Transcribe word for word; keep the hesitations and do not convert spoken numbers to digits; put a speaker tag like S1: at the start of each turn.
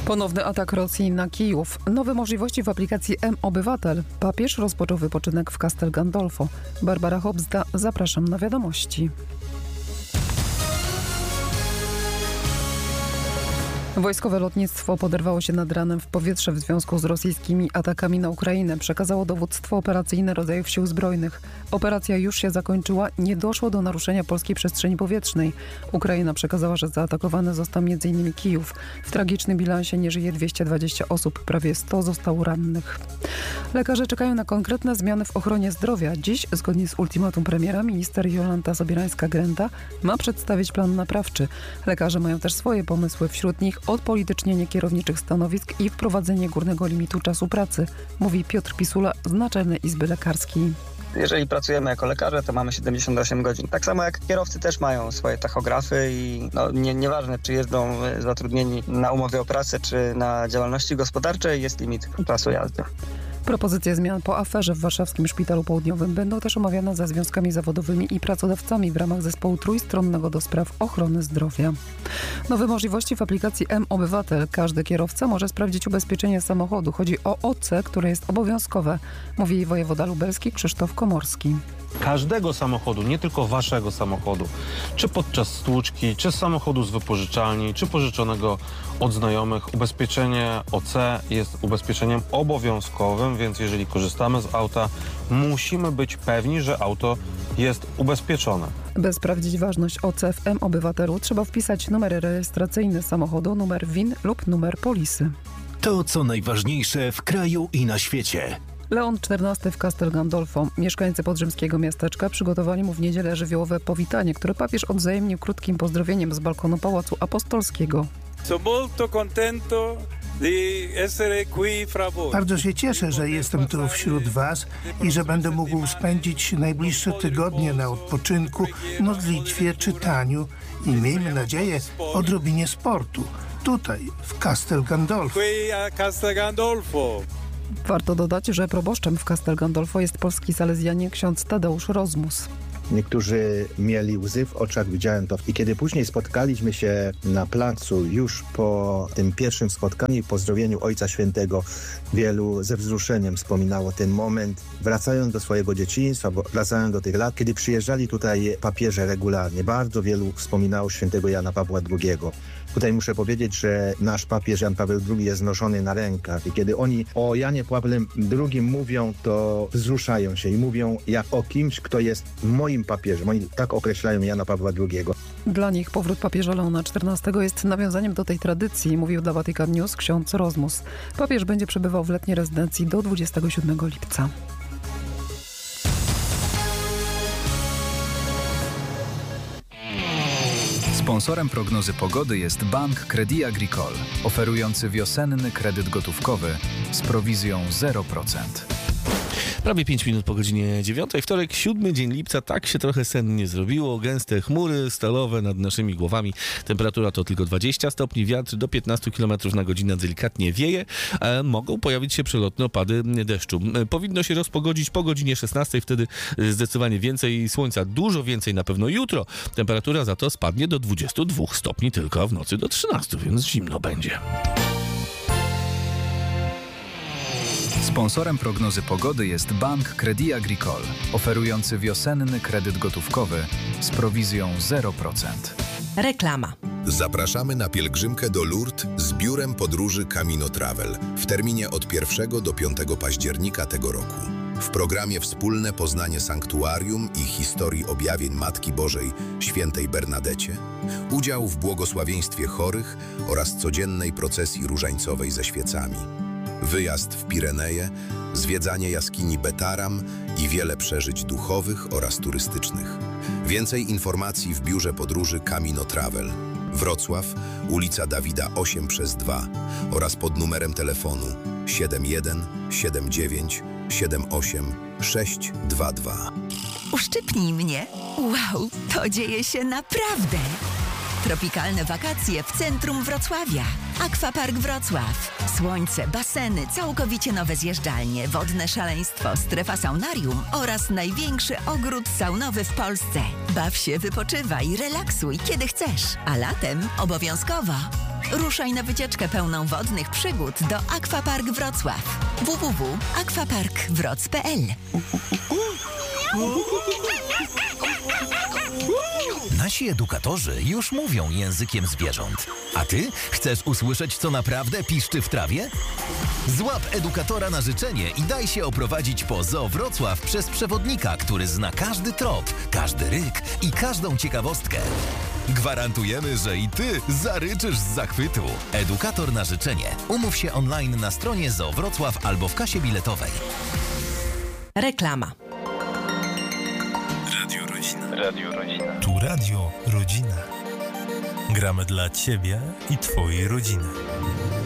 S1: Ponowny atak Rosji na Kijów. Nowe możliwości w aplikacji M-Obywatel. Papież rozpoczął wypoczynek w Castel Gandolfo. Barbara Hobzda, zapraszam na wiadomości. Wojskowe lotnictwo poderwało się nad ranem w powietrze w związku z rosyjskimi atakami na Ukrainę, przekazało dowództwo operacyjne rodzajów sił zbrojnych. Operacja już się zakończyła, nie doszło do naruszenia polskiej przestrzeni powietrznej. Ukraina przekazała, że zaatakowany został między innymi Kijów. W tragicznym bilansie nie żyje dwieście dwadzieścia osób, prawie sto zostało rannych. Lekarze czekają na konkretne zmiany w ochronie zdrowia. Dziś, zgodnie z ultimatum premiera, minister Jolanta Sobierańska-Grenda ma przedstawić plan naprawczy. Lekarze mają też swoje pomysły, wśród nich odpolitycznienie kierowniczych stanowisk i wprowadzenie górnego limitu czasu pracy, mówi Piotr Pisula z Naczelnej Izby Lekarskiej.
S2: Jeżeli pracujemy jako lekarze, to mamy siedemdziesiąt osiem godzin. Tak samo jak kierowcy też mają swoje tachografy i no, nie, nieważne, czy jeżdżą zatrudnieni na umowie o pracę, czy na działalności gospodarczej, jest limit czasu jazdy.
S1: Propozycje zmian po aferze w warszawskim Szpitalu Południowym będą też omawiane ze związkami zawodowymi i pracodawcami w ramach zespołu trójstronnego do spraw ochrony zdrowia. Nowe możliwości w aplikacji M-Obywatel. Każdy kierowca może sprawdzić ubezpieczenie samochodu. Chodzi o O C, które jest obowiązkowe, mówi wojewoda lubelski Krzysztof Komorski.
S3: Każdego samochodu, nie tylko waszego samochodu, czy podczas stłuczki, czy samochodu z wypożyczalni, czy pożyczonego od znajomych, ubezpieczenie O C jest ubezpieczeniem obowiązkowym, więc jeżeli korzystamy z auta, musimy być pewni, że auto jest ubezpieczone.
S1: By sprawdzić ważność O C w M-Obywatelu, trzeba wpisać numer rejestracyjny samochodu, numer V I N lub numer polisy.
S4: To, co najważniejsze w kraju i na świecie.
S1: Leon czternasty w Castel Gandolfo. Mieszkańcy podrzymskiego miasteczka przygotowali mu w niedzielę żywiołowe powitanie, które papież odwzajemnił krótkim pozdrowieniem z balkonu Pałacu Apostolskiego.
S5: Bardzo się cieszę, że jestem tu wśród Was i że będę mógł spędzić najbliższe tygodnie na odpoczynku, modlitwie, czytaniu i miejmy nadzieję odrobinie sportu. Tutaj, w Castel Gandolfo.
S1: Warto dodać, że proboszczem w Castel Gandolfo jest polski salezjanin ksiądz Tadeusz Rozmus.
S6: Niektórzy mieli łzy w oczach, widziałem to. I kiedy później spotkaliśmy się na placu, już po tym pierwszym spotkaniu i pozdrowieniu Ojca Świętego, wielu ze wzruszeniem wspominało ten moment, wracając do swojego dzieciństwa, bo wracając do tych lat, kiedy przyjeżdżali tutaj papieże regularnie. Bardzo wielu wspominało świętego Jana Pawła drugiego. Tutaj muszę powiedzieć, że nasz papież Jan Paweł drugi jest noszony na rękach i kiedy oni o Janie Pawle drugim mówią, to wzruszają się i mówią jak o kimś, kto jest moim papieżem. Oni tak określają Jana Pawła drugiego.
S1: Dla nich powrót papieża Leona czternastego jest nawiązaniem do tej tradycji, mówił dla Vatican News ksiądz Rozmus. Papież będzie przebywał w letniej rezydencji do dwudziestego siódmego lipca.
S7: Sponsorem prognozy pogody jest Bank Crédit Agricole, oferujący wiosenny kredyt gotówkowy z prowizją zero procent.
S8: Prawie pięć minut po godzinie dziewiątej. Wtorek, siódmy dzień lipca. Tak się trochę sennie zrobiło. Gęste chmury stalowe nad naszymi głowami. Temperatura to tylko dwadzieścia stopni. Wiatr do piętnastu kilometrów na godzinę delikatnie wieje. E, mogą pojawić się przelotne opady deszczu. E, powinno się rozpogodzić po godzinie szesnastej. Wtedy zdecydowanie więcej słońca. Dużo więcej na pewno jutro. Temperatura za to spadnie do dwudziestu dwóch stopni tylko, a w nocy do trzynastu, więc zimno będzie.
S7: Sponsorem prognozy pogody jest Bank Crédit Agricole, oferujący wiosenny kredyt gotówkowy z prowizją zero procent.
S9: Reklama.
S10: Zapraszamy na pielgrzymkę do Lourdes z biurem podróży Camino Travel w terminie od pierwszego do piątego października tego roku. W programie wspólne poznanie sanktuarium i historii objawień Matki Bożej Świętej Bernadecie, udział w błogosławieństwie chorych oraz codziennej procesji różańcowej ze świecami. Wyjazd w Pireneje, zwiedzanie jaskini Betaram i wiele przeżyć duchowych oraz turystycznych. Więcej informacji w biurze podróży Camino Travel. Wrocław, ulica Dawida osiem przez dwa oraz pod numerem telefonu siedem jeden siedem dziewięć siedem osiem sześć dwa dwa.
S9: Uszczypnij mnie. Wow, to dzieje się naprawdę. Tropikalne wakacje w centrum Wrocławia. Aquapark Wrocław. Słońce, baseny, całkowicie nowe zjeżdżalnie, wodne szaleństwo, strefa saunarium oraz największy ogród saunowy w Polsce. Baw się, wypoczywaj, relaksuj kiedy chcesz. A latem obowiązkowo Ruszaj na wycieczkę pełną wodnych przygód do Aquapark Wrocław. w w w kropka aquapark wroc kropka p l.
S11: Nasi edukatorzy już mówią językiem zwierząt. A ty chcesz usłyszeć, co naprawdę piszczy w trawie? Złap edukatora na życzenie i daj się oprowadzić po Zoo Wrocław przez przewodnika, który zna każdy trop, każdy ryk i każdą ciekawostkę. Gwarantujemy, że i ty zaryczysz z zachwytu. Edukator na życzenie. Umów się online na stronie Zoo Wrocław albo w kasie biletowej.
S12: Reklama.
S13: Radio Rodzina. Radio Rodzina. Tu Radio Rodzina. Gramy dla ciebie i twojej rodziny.